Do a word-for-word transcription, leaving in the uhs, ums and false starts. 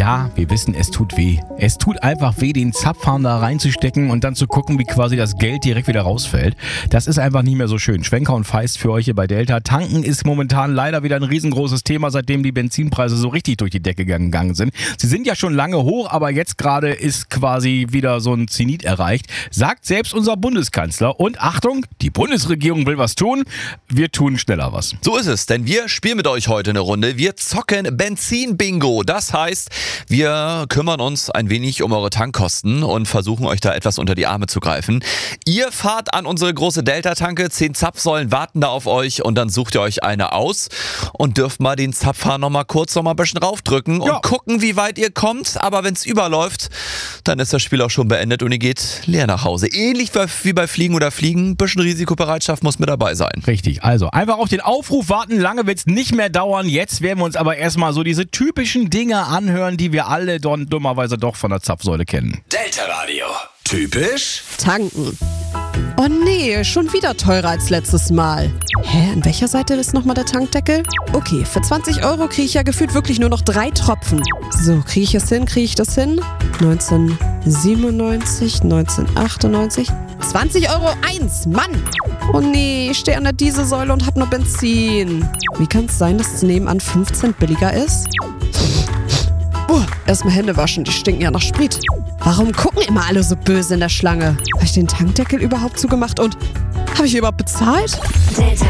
Ja, wir wissen, es tut weh. Es tut einfach weh, den Zapfhahn da reinzustecken und dann zu gucken, wie quasi das Geld direkt wieder rausfällt. Das ist einfach nicht mehr so schön. Schwenker und Feist für euch hier bei Delta. Tanken ist momentan leider wieder ein riesengroßes Thema, seitdem die Benzinpreise so richtig durch die Decke gegangen sind. Sie sind ja schon lange hoch, aber jetzt gerade ist quasi wieder so ein Zenit erreicht, sagt selbst unser Bundeskanzler. Und Achtung, die Bundesregierung will was tun. Wir tun schneller was. So ist es, denn wir spielen mit euch heute eine Runde. Wir zocken Benzin-Bingo. Das heißt, wir kümmern uns ein wenig um eure Tankkosten und versuchen euch da etwas unter die Arme zu greifen. Ihr fahrt an unsere große Delta-Tanke, zehn Zapfsäulen warten da auf euch und dann sucht ihr euch eine aus und dürft mal den Zapfhahn noch mal kurz noch mal ein bisschen raufdrücken und ja. gucken, wie weit ihr kommt. Aber wenn es überläuft, dann ist das Spiel auch schon beendet und ihr geht leer nach Hause. Ähnlich wie bei Fliegen oder Fliegen, ein bisschen Risikobereitschaft muss mit dabei sein. Richtig, also einfach auf den Aufruf warten, lange wird es nicht mehr dauern. Jetzt werden wir uns aber erstmal so diese typischen Dinge anhören, die wir alle don, dummerweise doch von der Zapfsäule kennen. Delta Radio. Typisch Tanken. Oh nee, schon wieder teurer als letztes Mal. Hä, an welcher Seite ist nochmal der Tankdeckel? Okay, für zwanzig Euro kriege ich ja gefühlt wirklich nur noch drei Tropfen. So, kriege ich es hin, kriege ich das hin? neunzehnhundertsiebenundneunzig, neunzehnhundertachtundneunzig, zwanzig Euro eins, Mann! Oh nee, ich stehe an der Dieselsäule und hab nur Benzin. Wie kann es sein, dass es nebenan fünf Cent billiger ist? Uh, erstmal Hände waschen, die stinken ja nach Sprit. Warum gucken immer alle so böse in der Schlange? Habe ich den Tankdeckel überhaupt zugemacht und habe ich überhaupt bezahlt? Delta